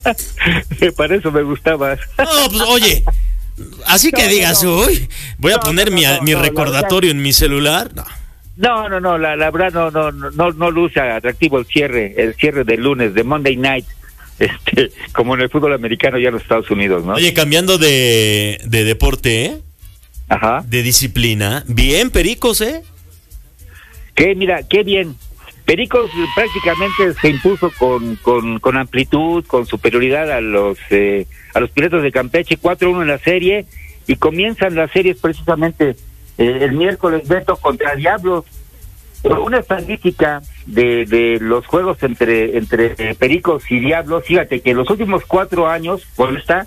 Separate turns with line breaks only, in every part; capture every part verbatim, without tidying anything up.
Para eso me gustabas.
No, pues oye, así que
No,
digas,
no, no.
uy, voy a
No,
poner
no,
mi,
no,
mi
no, la
recordatorio en mi celular. No.
No, no, no, la, la verdad no, no, no, no, no luce atractivo el cierre, el cierre del lunes, de Monday Night, este, como en el fútbol americano ya en los Estados Unidos, ¿no?
Oye, cambiando de, de deporte, ¿eh?
Ajá.
De disciplina, bien, Pericos, ¿eh?
Que mira, qué bien. Pericos prácticamente se impuso con, con, con amplitud, con superioridad a los eh, a los Piratas de Campeche, cuatro uno en la serie, y comienzan las series precisamente eh, el miércoles, Beto, contra Diablos. Una estadística de, de los juegos entre entre eh, Pericos y Diablos, fíjate que en los últimos cuatro años, ¿cuál está?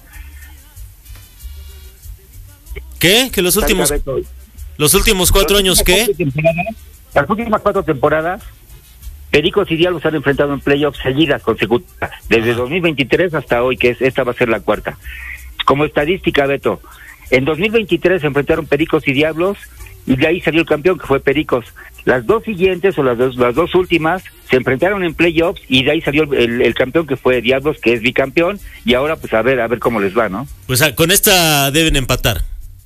¿Qué? ¿Que los últimos los últimos cuatro años qué?
Las últimas cuatro temporadas, Pericos y Diablos se han enfrentado en playoffs seguidas, consecutivas, desde
Ajá.
dos mil veintitrés hasta hoy, que es, esta va a ser la cuarta. Como estadística, Beto, en dos mil veintitrés se enfrentaron Pericos y Diablos, y de ahí salió el campeón, que fue Pericos. Las dos siguientes, o las dos, las dos últimas, se enfrentaron en playoffs, y de ahí salió el, el, el campeón, que fue Diablos, que es bicampeón, y ahora pues a ver, a ver cómo les va, ¿no?
Pues ah, con esta deben empatar.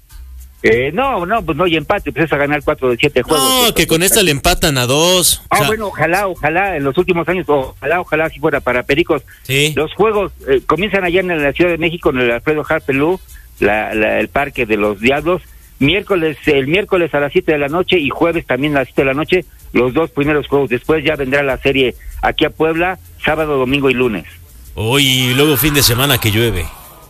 Eh, no, no, pues no hay empate, pues es a ganar cuatro de siete juegos.
No,
pues,
que con esta le empatan a dos.
Ah,
O sea,
bueno, ojalá, ojalá, en los últimos años, ojalá, ojalá si fuera para Pericos.
sí.
Los juegos eh, comienzan allá en la Ciudad de México, en el Alfredo Harpelú, la, la, el Parque de los Diablos, miércoles, el miércoles a las siete de la noche y jueves también a las siete de la noche, los dos primeros juegos. Después ya vendrá la serie aquí a Puebla, sábado, domingo y lunes.
Uy, y luego fin de semana que llueve.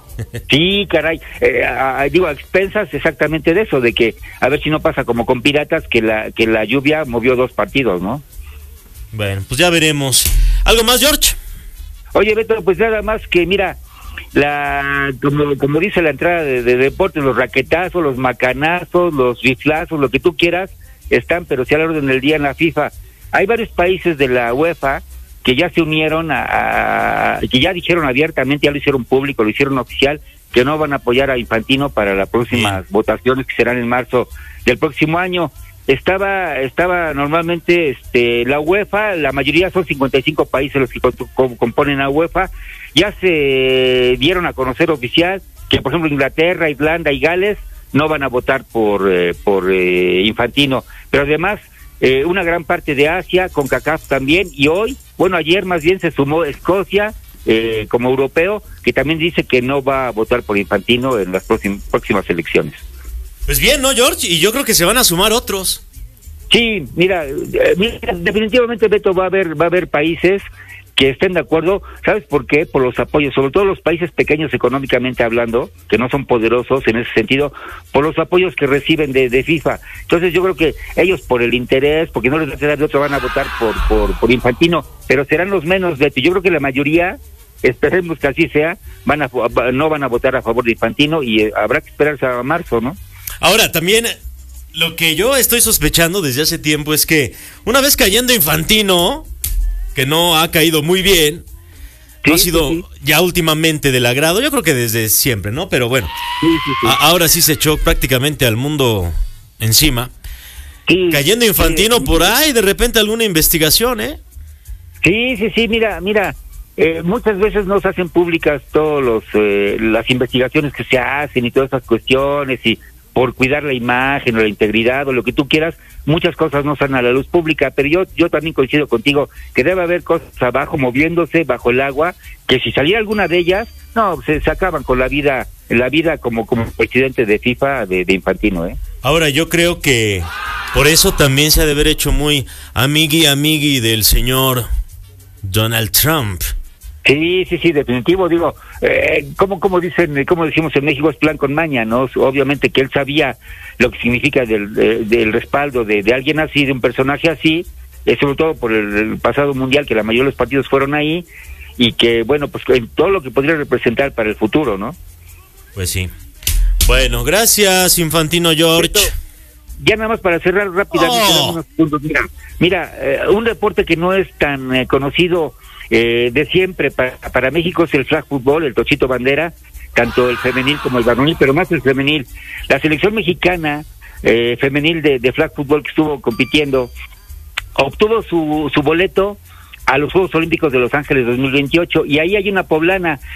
Sí, caray, eh, a, a, digo, a expensas exactamente de eso, de que a ver si no pasa como con Piratas, que la que la lluvia movió dos partidos, ¿no?
Bueno, pues ya veremos. ¿Algo más, George?
Oye, Beto, pues nada más que, mira, la como, como dice la entrada de, de deportes, los raquetazos, los macanazos, los riflazos, lo que tú quieras, están, pero sí a la orden del día en la FIFA. Hay varios países de la UEFA que ya se unieron a, a que ya dijeron abiertamente, ya lo hicieron público, lo hicieron oficial, que no van a apoyar a Infantino para las próximas
Bien.
votaciones que serán en marzo del próximo año. Estaba estaba normalmente este la UEFA, la mayoría son cincuenta y cinco países los que co co componen la UEFA, ya se dieron a conocer oficial que, por ejemplo, Inglaterra, Irlanda y Gales no van a votar por eh, por eh, Infantino, pero además eh, una gran parte de Asia, CONCACAF también, y hoy, bueno, ayer más bien se sumó Escocia eh, como europeo, que también dice que no va a votar por Infantino en las próxim próximas elecciones.
Pues bien, ¿no, George? Y yo creo que se van a sumar otros.
Sí, mira, eh, mira, definitivamente, Beto, va a haber va a haber países que estén de acuerdo. ¿Sabes por qué? Por los apoyos, sobre todo los países pequeños económicamente hablando, que no son poderosos en ese sentido, por los apoyos que reciben de, de FIFA. Entonces yo creo que ellos, por el interés, porque no les va a quedar de otro, van a votar por, por, por Infantino, pero serán los menos, Beto. Yo creo que la mayoría, esperemos que así sea, van a no van a votar a favor de Infantino, y eh, habrá que esperarse a marzo, ¿no?
Ahora, también lo que yo estoy sospechando desde hace tiempo es que una vez cayendo Infantino, que no ha caído muy bien,
Sí,
no ha sido
sí, sí.
ya últimamente del agrado, yo creo que desde siempre, ¿no? Pero bueno,
Sí, sí, sí.
a- ahora sí se echó prácticamente al mundo encima.
Sí,
Cayendo Infantino
sí,
por ahí, de repente alguna investigación, ¿eh?
Sí, sí, sí, mira, mira, eh, muchas veces no se hacen públicas todos los eh, las investigaciones que se hacen y todas esas cuestiones, y por cuidar la imagen o la integridad o lo que tú quieras, muchas cosas no salen a la luz pública, pero yo yo también coincido contigo que debe haber cosas abajo moviéndose bajo el agua, que si saliera alguna de ellas, no, se, se acaban con la vida, la vida como como presidente de FIFA de, de Infantino, ¿eh?
Ahora, yo creo que por eso también se ha de haber hecho muy amigui amigui del señor Donald Trump.
Sí, sí, sí, definitivo, digo, eh, como como dicen, como decimos en México, es plan con maña, ¿no? Obviamente que él sabía lo que significa del, de, del respaldo de, de alguien así, de un personaje así, eh, sobre todo por el, el pasado mundial, que la mayoría de los partidos fueron ahí, y que, bueno, pues en todo lo que podría representar para el futuro, ¿no?
Pues sí. Bueno, gracias, Infantino George.
Esto, ya nada más para cerrar rápidamente,
Oh.
unos puntos. Mira, mira eh, un deporte que no es tan eh, conocido eh, de siempre para, para México es el flag fútbol, el Tochito Bandera, tanto el femenil como el varonil, pero más el femenil. La selección mexicana eh, femenil de, de flag fútbol que estuvo compitiendo obtuvo su, su boleto a los Juegos Olímpicos de Los Ángeles dos mil veintiocho, y ahí hay una poblana